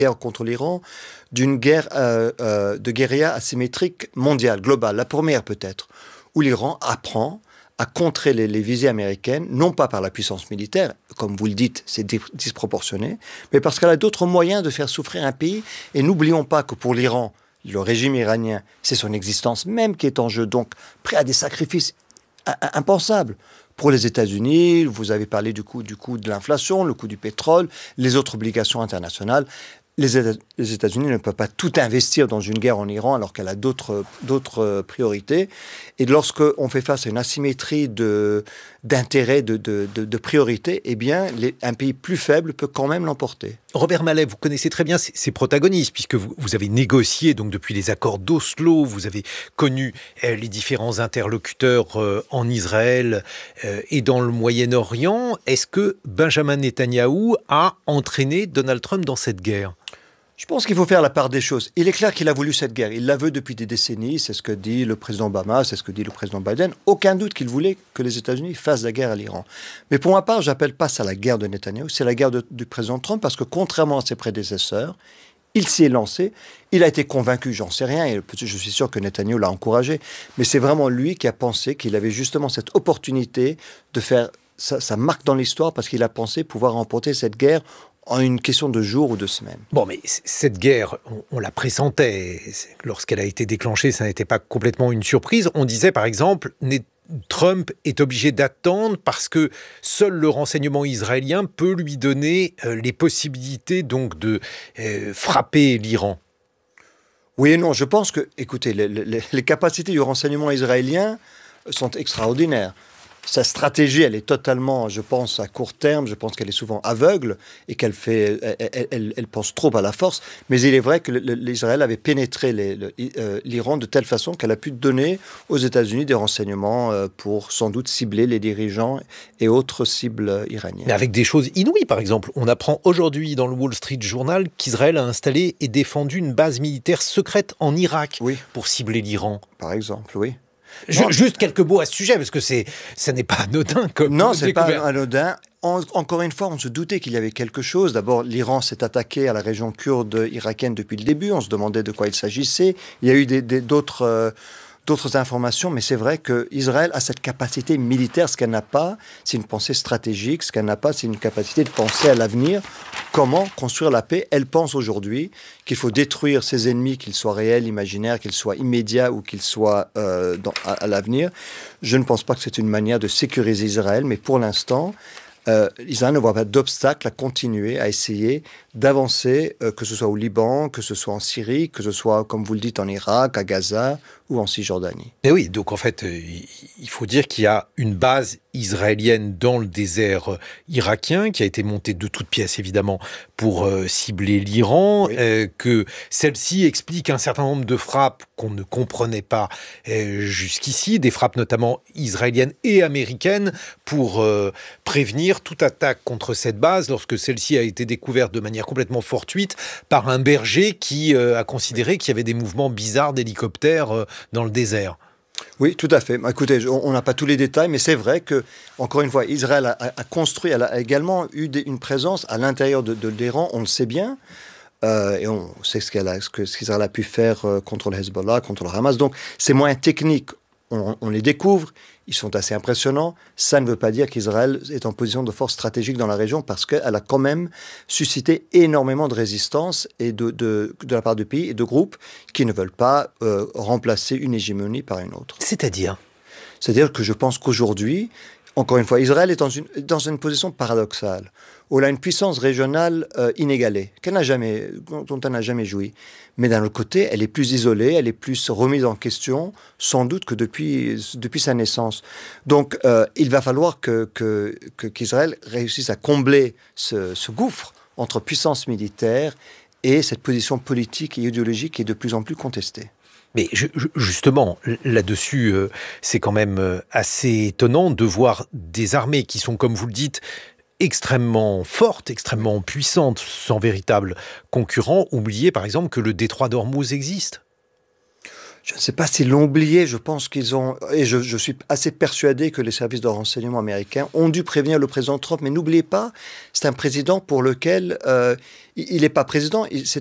guerre contre l'Iran d'une guerre de guérilla asymétrique mondiale, globale, la première peut-être, où l'Iran apprend à contrer les visées américaines, non pas par la puissance militaire, comme vous le dites, c'est disproportionné, mais parce qu'elle a d'autres moyens de faire souffrir un pays. Et n'oublions pas que pour l'Iran, le régime iranien, c'est son existence même qui est en jeu, donc prêt à des sacrifices impensables. Pour les États-Unis, vous avez parlé du coût de l'inflation, le coût du pétrole, les autres obligations internationales. Les États-Unis ne peuvent pas tout investir dans une guerre en Iran alors qu'elle a d'autres priorités. Et lorsqu'on fait face à une asymétrie d'intérêts, de priorités, eh bien, un pays plus faible peut quand même l'emporter. Robert Mallet, vous connaissez très bien ces protagonistes, puisque vous avez négocié donc depuis les accords d'Oslo, vous avez connu les différents interlocuteurs en Israël et dans le Moyen-Orient. Est-ce que Benjamin Netanyahou a entraîné Donald Trump dans cette guerre ? Je pense qu'il faut faire la part des choses. Il est clair qu'il a voulu cette guerre. Il la veut depuis des décennies. C'est ce que dit le président Obama, c'est ce que dit le président Biden. Aucun doute qu'il voulait que les États-Unis fassent la guerre à l'Iran. Mais pour ma part, j'appelle pas ça la guerre de Netanyahou, c'est la guerre du président Trump, parce que contrairement à ses prédécesseurs, il s'y est lancé. Il a été convaincu, j'en sais rien, et je suis sûr que Netanyahou l'a encouragé. Mais c'est vraiment lui qui a pensé qu'il avait justement cette opportunité de faire sa marque dans l'histoire, parce qu'il a pensé pouvoir remporter cette guerre en une question de jours ou de semaines. Bon, mais cette guerre, on la pressentait. Lorsqu'elle a été déclenchée, ça n'était pas complètement une surprise. On disait, par exemple, Trump est obligé d'attendre parce que seul le renseignement israélien peut lui donner les possibilités donc de frapper l'Iran. Oui et non. Je pense que, écoutez, les capacités du renseignement israélien sont extraordinaires. Sa stratégie, elle est totalement, je pense, à court terme. Je pense qu'elle est souvent aveugle et elle pense trop à la force. Mais il est vrai que l'Israël avait pénétré l'Iran de telle façon qu'elle a pu donner aux États-Unis des renseignements pour sans doute cibler les dirigeants et autres cibles iraniennes. Mais avec des choses inouïes, par exemple. On apprend aujourd'hui dans le Wall Street Journal qu'Israël a installé et défendu une base militaire secrète en Irak pour cibler l'Iran. Par exemple, oui. Juste quelques mots à ce sujet, parce que ça n'est pas anodin comme Non, c'est pas découverte. anodin. Encore une fois, on se doutait qu'il y avait quelque chose. D'abord, l'Iran s'est attaqué à la région kurde irakienne depuis le début. On se demandait de quoi il s'agissait. Il y a eu d'autres informations, mais c'est vrai qu'Israël a cette capacité militaire. Ce qu'elle n'a pas, c'est une pensée stratégique. Ce qu'elle n'a pas, c'est une capacité de penser à l'avenir. Comment construire la paix? Elle pense aujourd'hui qu'il faut détruire ses ennemis, qu'ils soient réels, imaginaires, qu'ils soient immédiats ou qu'ils soient à l'avenir. Je ne pense pas que c'est une manière de sécuriser Israël, mais pour l'instant, Israël ne voit pas d'obstacle à continuer, à essayer d'avancer, que ce soit au Liban, que ce soit en Syrie, que ce soit, comme vous le dites, en Irak, à Gaza ou en Cisjordanie. Et oui, donc en fait, il faut dire qu'il y a une base israélienne dans le désert irakien, qui a été montée de toutes pièces, évidemment, pour cibler l'Iran, que celle-ci explique un certain nombre de frappes qu'on ne comprenait pas jusqu'ici, des frappes notamment israéliennes et américaines, pour prévenir toute attaque contre cette base, lorsque celle-ci a été découverte de manière complètement fortuite par un berger qui a considéré qu'il y avait des mouvements bizarres d'hélicoptères dans le désert. Oui, tout à fait. Écoutez, on n'a pas tous les détails, mais c'est vrai que, encore une fois, Israël a construit, elle a également eu une présence à l'intérieur de l'Iran, on le sait bien, et on sait ce qu'Israël a pu faire contre le Hezbollah, contre le Hamas. Donc, c'est moins technique. On les découvre, ils sont assez impressionnants. Ça ne veut pas dire qu'Israël est en position de force stratégique dans la région, parce qu'elle a quand même suscité énormément de résistance et de la part du pays et de groupes qui ne veulent pas remplacer une hégémonie par une autre. C'est-à-dire que je pense qu'aujourd'hui, encore une fois, Israël est dans une position paradoxale, où elle a une puissance régionale inégalée, dont elle n'a jamais joui. Mais d'un autre côté, elle est plus isolée, elle est plus remise en question, sans doute que depuis sa naissance. Donc, il va falloir qu'Israël réussisse à combler ce gouffre entre puissance militaire et cette position politique et idéologique qui est de plus en plus contestée. Mais justement, là-dessus, c'est quand même assez étonnant de voir des armées qui sont, comme vous le dites, extrêmement fortes, extrêmement puissantes, sans véritable concurrent, oublier par exemple que le détroit d'Ormuz existe. Je ne sais pas s'ils l'ont oublié, je pense qu'ils ont... Et je suis assez persuadé que les services de renseignement américains ont dû prévenir le président Trump. Mais n'oubliez pas, c'est un président pour lequel il n'est pas président,